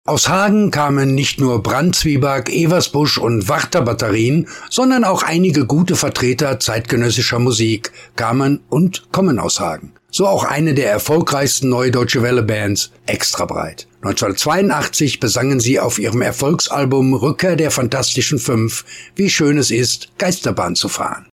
Aus Hagen kamen nicht nur Brandzwieback, Eversbusch und Warta Batterien, sondern auch einige gute Vertreter zeitgenössischer Musik kamen und kommen aus Hagen. So auch eine der erfolgreichsten Neue Deutsche Welle Bands, Extrabreit. 1982 besangen sie auf ihrem Erfolgsalbum Rückkehr der Fantastischen Fünf, wie schön es ist, Geisterbahn zu fahren.